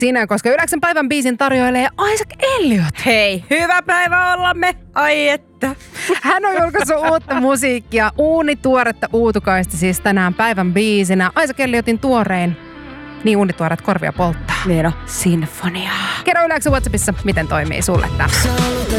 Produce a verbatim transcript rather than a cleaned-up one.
Sinä, koska Yleksen päivän biisin tarjoilee Isaac Elliot. Hei, hyvä päivä ollamme. Ai että. Hän on julkaissut uutta musiikkia, uunituoretta Uutukaista siis tänään päivän biisinä. Isaac Elliotin tuorein, niin uunituoret korvia polttaa. Niin on, Sinfonia. Kerro Yleksen WhatsAppissa, miten toimii sulle tää.